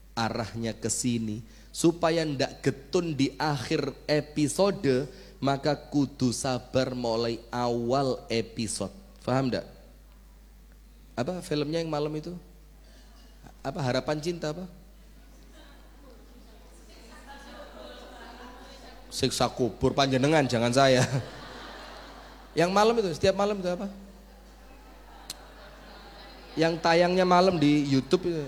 arahnya ke sini. Supaya ndak getun di akhir episode, maka kudu sabar mulai awal episode. Paham ndak? Apa filmnya yang malam itu? Apa Harapan Cinta apa? Siksa Kubur, panjenengan jangan saya. Yang malam itu, setiap malam itu apa? Yang tayangnya malam di YouTube itu.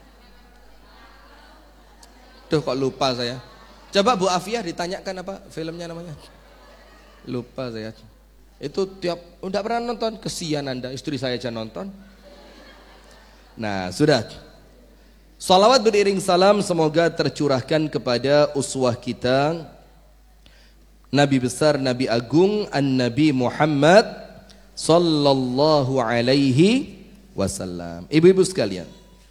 Duh kok lupa saya. Coba Bu Afiyah ditanyakan apa filmnya namanya. Lupa saya. Itu tiap enggak pernah nonton, kesian Anda, istri saya aja nonton. Nah, sudah. Salawat beriring salam semoga tercurahkan kepada uswah kita, Nabi besar, Nabi agung, An-Nabi Muhammad sallallahu alaihi wasallam. Ibu-ibu sekalian,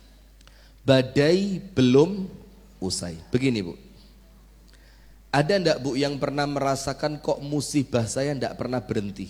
badai belum usai. Begini Bu, ada ndak Bu yang pernah merasakan kok musibah saya ndak pernah berhenti?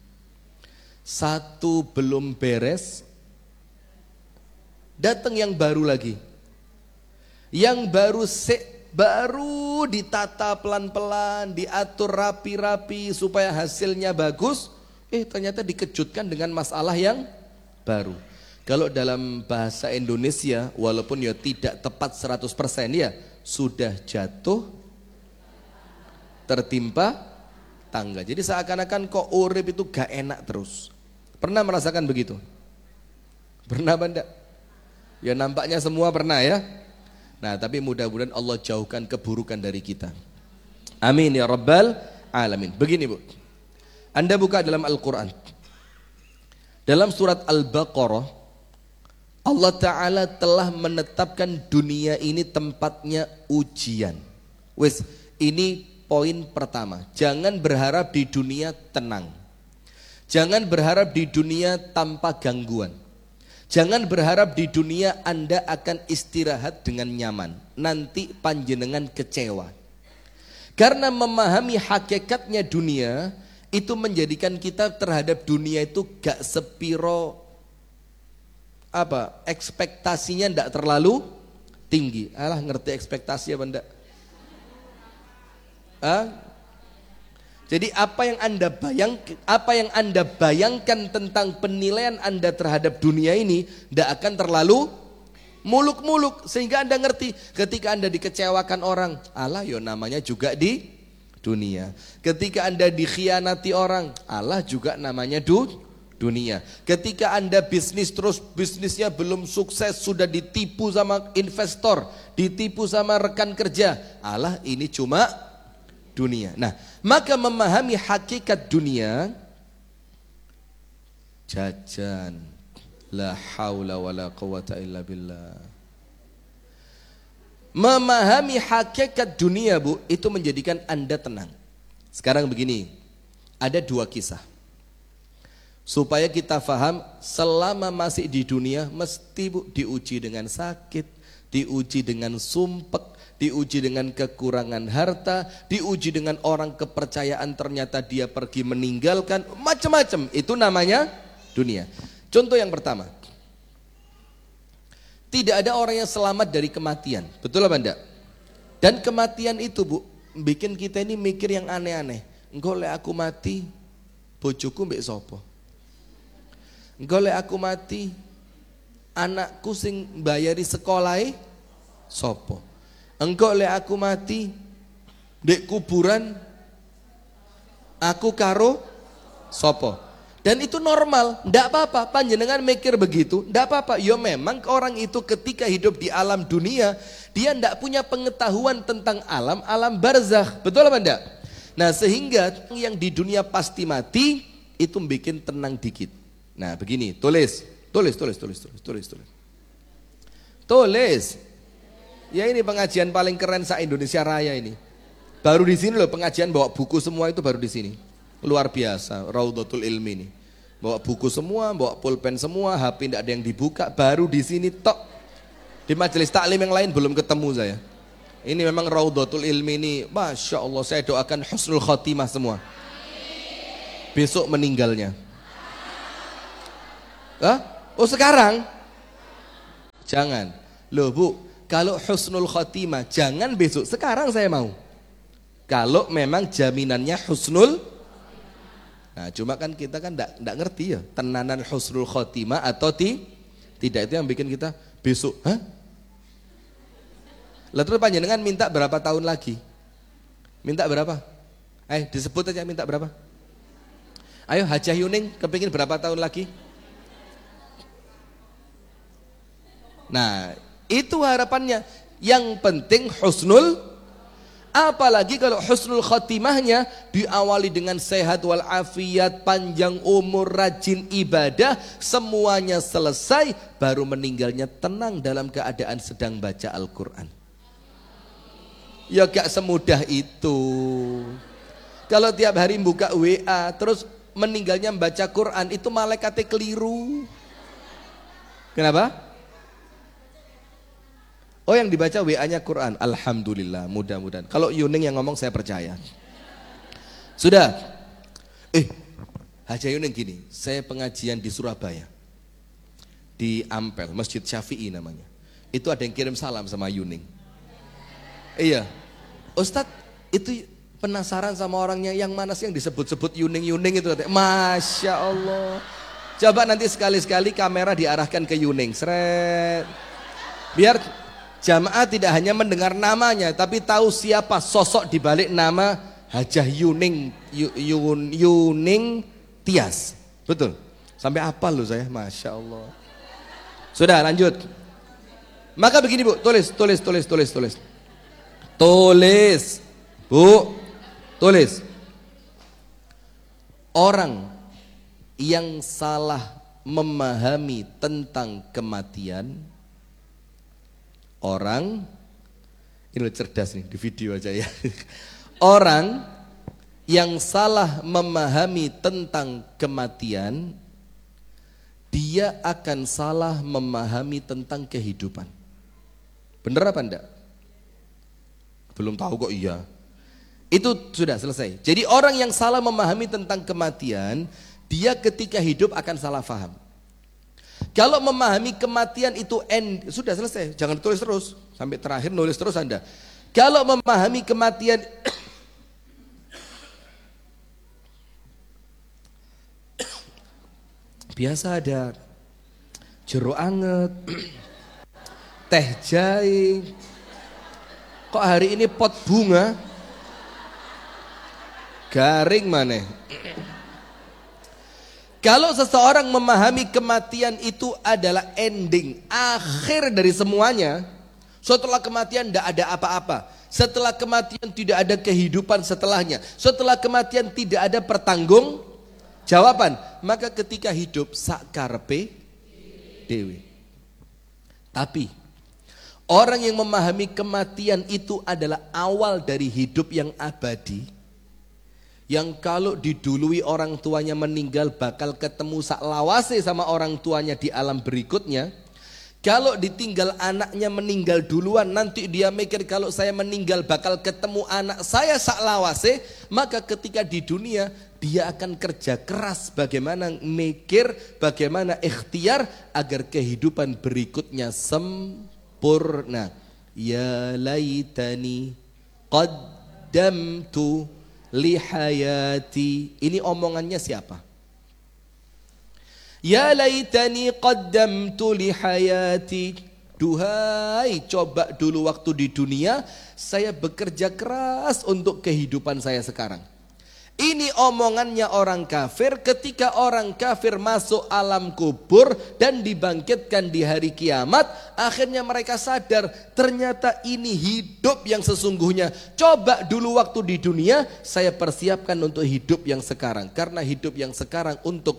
Satu belum beres, datang yang baru lagi. Yang baru ditata pelan-pelan, diatur rapi-rapi supaya hasilnya bagus, ternyata dikejutkan dengan masalah yang baru. Kalau dalam bahasa Indonesia, walaupun ya tidak tepat 100% ya, sudah jatuh tertimpa tangga. Jadi seakan-akan kok urip itu gak enak terus. Pernah merasakan begitu? Pernah Banda? Ya nampaknya semua pernah ya. Nah tapi mudah-mudahan Allah jauhkan keburukan dari kita. Amin ya Rabbal Alamin. Begini Bu, Anda buka dalam Al-Quran, dalam surat Al-Baqarah, Allah Ta'ala telah menetapkan dunia ini tempatnya ujian. Wes, ini poin pertama. Jangan berharap di dunia tenang. Jangan berharap di dunia tanpa gangguan. Jangan berharap di dunia Anda akan istirahat dengan nyaman. Nanti panjenengan kecewa. Karena memahami hakikatnya dunia, itu menjadikan kita terhadap dunia itu gak sepiro ekspektasinya ndak terlalu tinggi. Alah, ngerti ekspektasi apa ndak? Jadi apa yang Anda bayangkan tentang penilaian Anda terhadap dunia ini ndak akan terlalu muluk-muluk, sehingga Anda ngerti ketika Anda dikecewakan orang, alah yo namanya juga di dunia. Ketika Anda dikhianati orang, alah juga namanya dunia. Ketika Anda bisnis terus bisnisnya belum sukses, sudah ditipu sama investor, ditipu sama rekan kerja, alah ini cuma dunia. Nah, maka memahami hakikat dunia, jajan, la haula wala quwata illa billah. Memahami hakikat dunia Bu, itu menjadikan Anda tenang. Sekarang begini, ada dua kisah supaya kita faham, selama masih di dunia mesti Bu diuji dengan sakit, diuji dengan sumpek, diuji dengan kekurangan harta, diuji dengan orang kepercayaan ternyata dia pergi meninggalkan, macam-macam. Itu namanya dunia. Contoh yang pertama, tidak ada orang yang selamat dari kematian, betul apa enggak? Dan kematian itu Bu, bikin kita ini mikir yang aneh-aneh. Engko lek aku mati, bojoku mbek sapa? Engko lek aku mati, anakku sing mbayari sekolahe sapa? Engko lek aku mati, ndek kuburan aku karo sapa? Dan itu normal, ndak apa-apa. Panjenengan mikir begitu, ndak apa-apa. Ya memang orang itu ketika hidup di alam dunia, dia ndak punya pengetahuan tentang alam barzakh. Betul apa ndak? Nah, sehingga yang di dunia pasti mati itu bikin tenang dikit. Nah, begini, tulis. Ya ini pengajian paling keren se-Indonesia Raya ini. Baru di sini loh pengajian bawa buku semua, itu baru di sini. Luar biasa, Raudhatul Ilmi ini. Bawa buku semua, bawa pulpen semua, HP tidak ada yang dibuka, baru di sini tok. Di majelis taklim yang lain belum ketemu saya. Ini memang Raudhatul Ilmi ini, Masya Allah, saya doakan husnul khotimah semua. Besok meninggalnya. Oh sekarang? Jangan. Loh Bu, kalau husnul khotimah jangan besok, sekarang saya mau. Kalau memang jaminannya husnul. Nah cuma kan kita kan enggak ngerti ya, tenanan husnul khotimah atau tidak, itu yang bikin kita besok, hah? Lah terus panjenengan minta berapa tahun lagi? Minta berapa? Disebut aja minta berapa? Ayo Hajah Yuning kepingin berapa tahun lagi? Nah itu harapannya. Yang penting husnul, apalagi kalau husnul khotimahnya diawali dengan sehat walafiat, panjang umur, rajin ibadah, semuanya selesai, baru meninggalnya tenang dalam keadaan sedang baca Al-Quran. Ya gak semudah itu. Kalau tiap hari buka WA terus meninggalnya membaca Quran, itu malaikatnya keliru. Kenapa? Oh yang dibaca WA-nya Quran. Alhamdulillah, mudah-mudahan. Kalau Yuning yang ngomong saya percaya. Sudah. Haja Yuning gini, saya pengajian di Surabaya, di Ampel, Masjid Syafi'i namanya. Itu ada yang kirim salam sama Yuning. Iya, Ustadz itu penasaran sama orangnya, yang mana sih yang disebut-sebut Yuning itu katanya. Masya Allah. Coba nanti sekali-sekali kamera diarahkan ke Yuning, seret. Biar jamaah tidak hanya mendengar namanya, tapi tahu siapa sosok di balik nama Hajah Yuning, Yuning Tias. Betul. Sampai apal loh saya, Masya Allah. Sudah lanjut. Maka begini Bu, tulis. Bu, tulis. Orang yang salah memahami tentang kematian, orang ini cerdas nih, di video aja ya. Orang yang salah memahami tentang kematian, dia akan salah memahami tentang kehidupan. Bener apa enggak? Belum tahu kok iya. Itu sudah selesai. Jadi orang yang salah memahami tentang kematian, dia ketika hidup akan salah faham. Kalau memahami kematian itu sudah selesai, jangan tulis terus sampai terakhir, nulis terus Anda. Kalau memahami kematian biasa ada jeruk anget, teh jahe. Kok hari ini pot bunga? Garing maneh. Kalau seseorang memahami kematian itu adalah ending, akhir dari semuanya, setelah kematian tidak ada apa-apa, setelah kematian tidak ada kehidupan setelahnya, setelah kematian tidak ada pertanggung jawaban, maka ketika hidup sakarpe dewe. Tapi orang yang memahami kematian itu adalah awal dari hidup yang abadi, yang kalau didului orang tuanya meninggal bakal ketemu saklawase sama orang tuanya di alam berikutnya. Kalau ditinggal anaknya meninggal duluan, nanti dia mikir kalau saya meninggal bakal ketemu anak saya saklawase, maka ketika di dunia dia akan kerja keras bagaimana mikir, bagaimana ikhtiar agar kehidupan berikutnya sempurna. Ya laitani qaddamtu lihayati. Ini omongannya siapa? Ya laitani qaddamtu lihayati. Duhai, coba dulu waktu di dunia saya bekerja keras untuk kehidupan saya sekarang. Ini omongannya orang kafir ketika orang kafir masuk alam kubur dan dibangkitkan di hari kiamat. Akhirnya mereka sadar ternyata ini hidup yang sesungguhnya. Coba dulu waktu di dunia saya persiapkan untuk hidup yang sekarang. Karena hidup yang sekarang untuk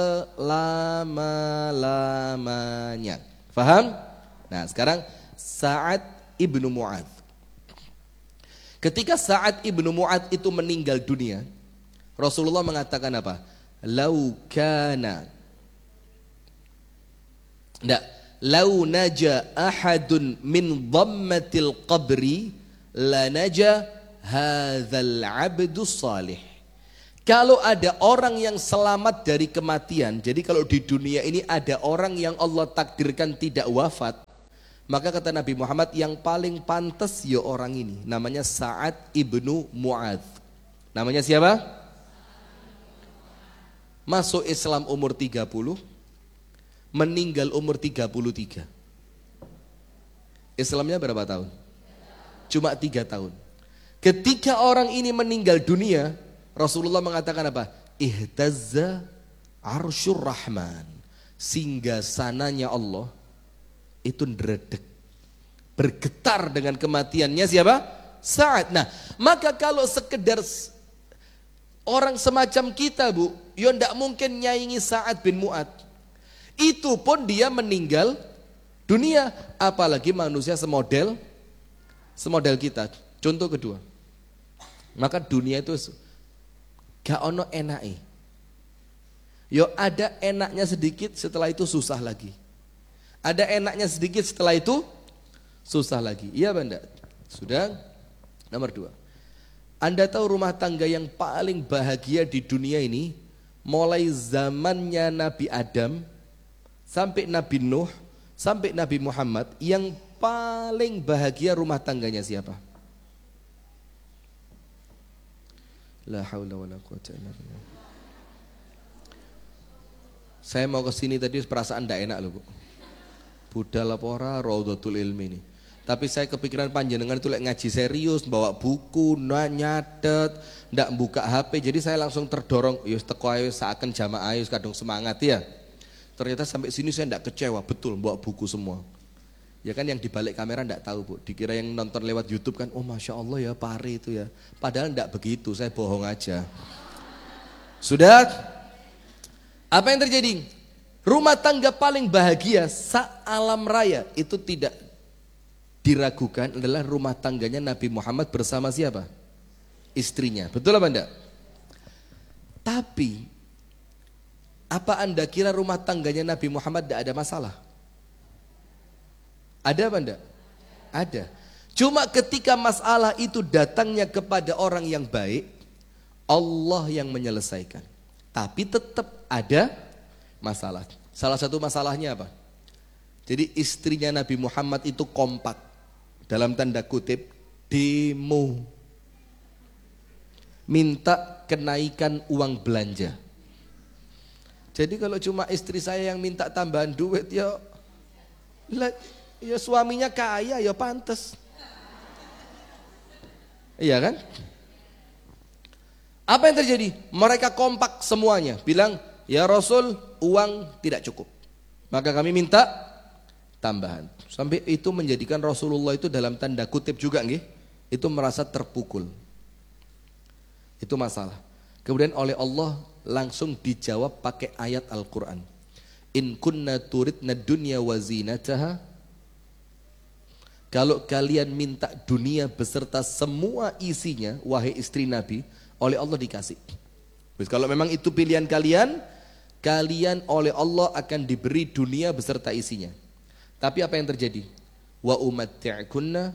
selama-lamanya. Faham? Nah sekarang Sa'ad ibnu Mu'adz. Ketika Sa'ad ibnu Mu'adz itu meninggal dunia, Rasulullah mengatakan apa? Lau kana. Enggak. Lau naja ahadun min dhammatil qabri la naja hadzal abdu salih. Kalau ada orang yang selamat dari kematian, jadi kalau di dunia ini ada orang yang Allah takdirkan tidak wafat, Maka kata Nabi Muhammad yang paling pantas ya orang ini, namanya Sa'ad ibnu Mu'adz. Namanya siapa? Masuk Islam umur 30, meninggal umur 33. Islamnya berapa tahun? Cuma 3 tahun. Ketika orang ini meninggal dunia, Rasulullah mengatakan apa? Ihtazza arsyur rahman. Singgasananya Allah itu ndredeg, bergetar dengan kematiannya siapa? Sa'ad. Nah, maka kalau sekedar orang semacam kita, Bu, ya ndak mungkin nyaingi Sa'ad bin Mu'adz. Itu pun dia meninggal dunia, apalagi manusia semodel kita. Contoh kedua, maka dunia itu gak ono enake. Yo ada enaknya sedikit, setelah itu susah lagi. Ada enaknya sedikit, setelah itu susah lagi. Iya Banda? Sudah. Nomor 2. Anda tahu rumah tangga yang paling bahagia di dunia ini, mulai zamannya Nabi Adam sampai Nabi Nuh sampai Nabi Muhammad, yang paling bahagia rumah tangganya siapa? La haula wala quwwata illa billah. Saya mau ke sini tadi perasaan enggak enak loh, Bu. Budal apa ora Raudhatul Ilmi ini. Tapi saya kepikiran panjenengan itu lek ngaji serius, bawa buku, nyatet, ndak buka HP. Jadi saya langsung terdorong, yus teko ayo seakan jamaah ayo kadung semangat ya. Ternyata sampai sini saya ndak kecewa, betul bawa buku semua. Ya kan yang dibalik kamera ndak tahu, Bu. Dikira yang nonton lewat YouTube kan, oh Masya Allah ya pare itu ya. Padahal ndak begitu, saya bohong aja. Sudah? Apa yang terjadi? Rumah tangga paling bahagia se-alam raya itu tidak diragukan adalah rumah tangganya Nabi Muhammad bersama siapa? Istrinya. Betul apa enggak? Tapi apa Anda kira rumah tangganya Nabi Muhammad tidak ada masalah? Ada apa enggak? Ada. Cuma ketika masalah itu datangnya kepada orang yang baik, Allah yang menyelesaikan. Tapi tetap ada masalah. Salah satu masalahnya apa? Jadi istrinya Nabi Muhammad itu kompak, dalam tanda kutip demo, minta kenaikan uang belanja. Jadi kalau cuma istri saya yang minta tambahan duit, ya suaminya kaya, ya pantes. Iya kan? Apa yang terjadi? Mereka kompak semuanya, bilang, ya Rasul, uang tidak cukup. Maka kami minta tambahan. Sampai itu menjadikan Rasulullah itu dalam tanda kutip juga nggih, itu merasa terpukul. Itu masalah. Kemudian oleh Allah langsung dijawab pakai ayat Al-Qur'an. In kunna turidna dunya wa zinataha. Kalau kalian minta dunia beserta semua isinya, wahai istri Nabi, oleh Allah dikasih. Kalau memang itu pilihan kalian, kalian oleh Allah akan diberi dunia beserta isinya. Tapi apa yang terjadi? Wa umatti'kunna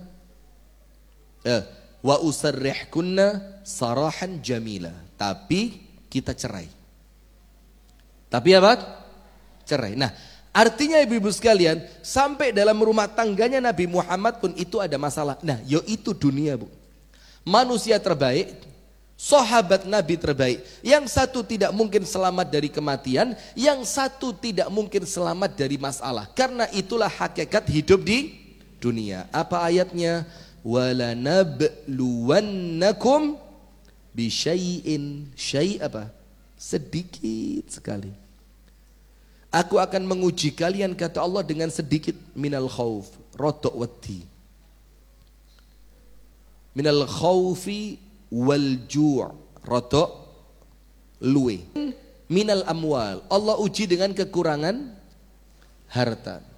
wa usarrihkunna sarahan jamila. Tapi kita cerai. Tapi apa? Cerai. Nah, artinya ibu-ibu sekalian, sampai dalam rumah tangganya Nabi Muhammad pun itu ada masalah. Nah, yaitu dunia, Bu. Manusia terbaik, sahabat Nabi terbaik. Yang satu tidak mungkin selamat dari kematian, yang satu tidak mungkin selamat dari masalah. Karena itulah hakikat hidup di dunia. Apa ayatnya? Wala nabluwannakum bisyai'in. Syai' apa? Sedikit sekali. Aku akan menguji kalian, kata Allah, dengan sedikit minal khauf, rodok wedi. Minal khaufi wal ju' rodok luwe. Minal amwal, Allah uji dengan kekurangan harta.